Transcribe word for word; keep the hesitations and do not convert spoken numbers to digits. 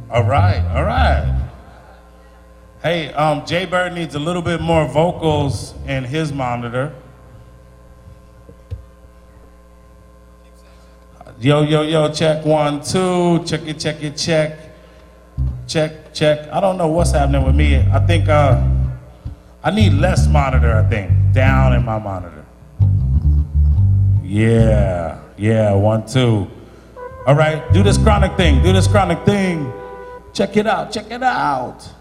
All right, all right. Hey, um, Jay Bird needs a little bit more vocals in his monitor. Yo, yo, yo, check one, two, check it, check it, check. Check, check. I don't know what's happening with me. I think uh, I need less monitor, I think, down in my monitor. Yeah, yeah, one, two. All right, do this chronic thing, do this chronic thing. Check it out, check it out.